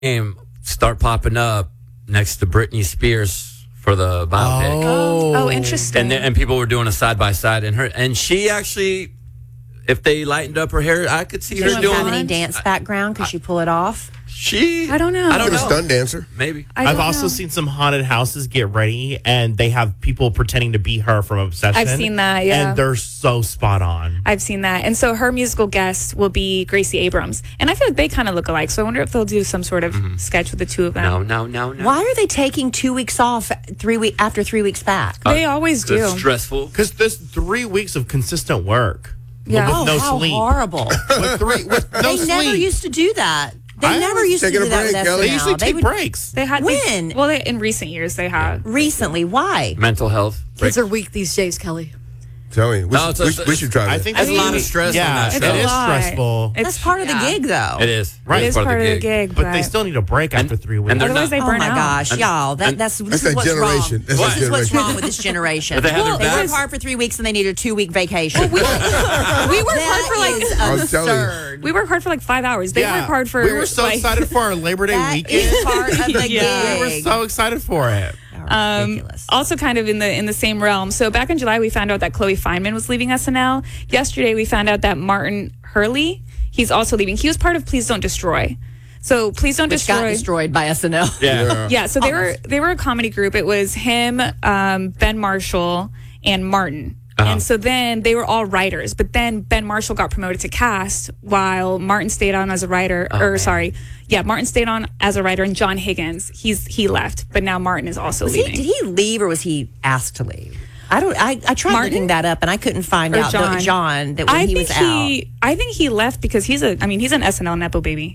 name start popping up next to Britney Spears for the biopic. Oh, interesting. And people were doing a side by side, and she actually, if they lightened up her hair, I could see She her doesn't doing. have any dance background. Could she pull it off? I don't know. I don't She's know. a stunt dancer. Maybe. I've also seen some haunted houses get ready, and they have people pretending to be her from Obsession. I've seen that, yeah. And they're so spot on. I've seen that. And so her musical guest will be Gracie Abrams. And I feel like they kind of look alike. So I wonder if they'll do some sort of sketch with the two of them. No. Why are they taking 2 weeks off after 3 weeks back? They always do. It's stressful. Because there's 3 weeks of consistent work. Yeah. With no how sleep. horrible. with no They sleep. never used to do that. They I never was used to taking do a that break, with Kelly. SNL. They usually take would- breaks. They had When? in recent years they have. Recently, why? Mental health. Kids are weak these days, Kelly. Tell me. No, We should try that. I think There's a lot mean, of stress yeah, on that It's show. a it is lot. stressful. It's That's part of the gig, though. It is. Right. It is part of the gig. But they still need a break after 3 weeks. and they're Otherwise not- they Oh burn my out. gosh, y'all! This That's is that what's generation. wrong. That's This that is what's generation. wrong with this generation. But they have their They work backs. hard for 3 weeks and they need a 2-week vacation. We work hard for like I'm telling you. absurd. we work hard for like 5 hours. They work hard for We were so like, excited for our Labor Day That weekend. is part of the Yeah. gig. We were so excited for it. Ridiculous. Also kind of in the same realm. So back in July we found out that Chloe Fineman was leaving SNL. Yesterday we found out that Martin Hurley, he's also leaving. He was part of Please Don't Destroy. So Please Don't Which got Destroy. destroyed by SNL. Yeah. Yeah, so they were a comedy group. It was him, Ben Marshall, and Martin. And so then they were all writers, but then Ben Marshall got promoted to cast while Martin stayed on as a writer. Martin stayed on as a writer, and John Higgins, he left, but now Martin is also leaving. Did he leave or was he asked to leave? I tried Martin? looking that up and I couldn't find Or out John. that when he was out. I think he left because he's an SNL Nepo baby.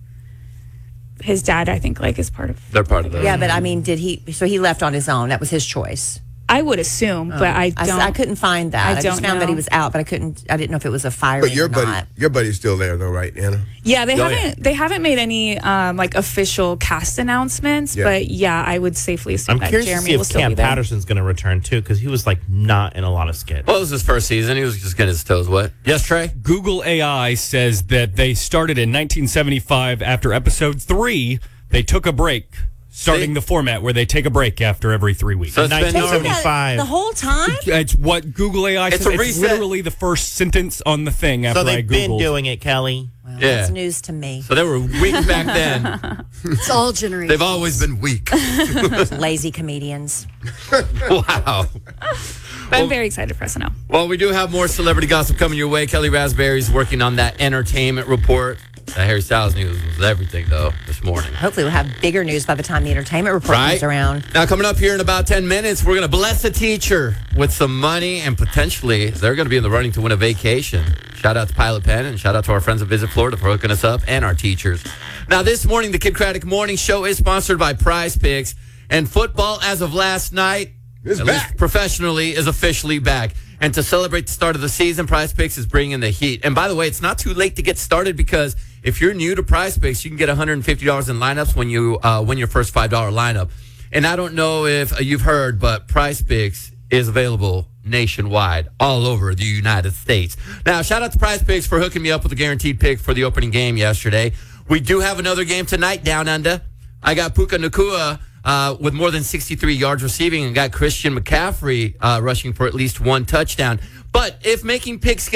His dad, I think, is part of. They're part of that. Yeah, but I mean, did he? So he left on his own. That was his choice. I would assume, but I don't. I couldn't find that. I just don't found that he know. was out, but I didn't know if it was a firing But your or not. buddy's still there though, right, Anna? Yeah, yeah. they haven't made any official cast announcements, Yeah. but yeah, I would safely assume I'm that curious Jeremy to see will if still Cam be there. Patterson's going to return too, because he was not in a lot of skits. Well, it was his first season. He was just getting his toes wet. Yes, Trey? Google AI says that they started in 1975 after episode 3. They took a break, starting the format where they take a break after every 3 weeks. So it's been 1975. The whole time? It's what Google AI It's says. a It's reset. literally the first sentence on the thing after So I they've Googled. been doing it, Kelly. Well, Yeah. that's news to me. So they were weak back then. It's all generations. They've always been weak. Lazy comedians. Wow. But I'm very excited for SNL. Well, we do have more celebrity gossip coming your way. Kelly Raspberry's working on that entertainment report. That Harry Styles news was everything, though, this morning. Hopefully we'll have bigger news by the time the entertainment report comes around. Now, coming up here in about 10 minutes, we're going to bless a teacher with some money, and potentially they're going to be in the running to win a vacation. Shout out to Pilot Pen, and shout out to our friends at Visit Florida for hooking us up, and our teachers. Now, this morning, the Kid Craddock Morning Show is sponsored by Prize Picks, and football, as of last night, It's at back. least professionally, is officially back. And to celebrate the start of the season, Prize Picks is bringing the heat. And by the way, it's not too late to get started, because if you're new to Prize Picks, you can get $150 in lineups when you win your first $5 lineup. And I don't know if you've heard, but Prize Picks is available nationwide, all over the United States. Now, shout out to Prize Picks for hooking me up with a guaranteed pick for the opening game yesterday. We do have another game tonight down under. I got Puka Nacua with more than 63 yards receiving, and got Christian McCaffrey rushing for at least one touchdown. But if making picks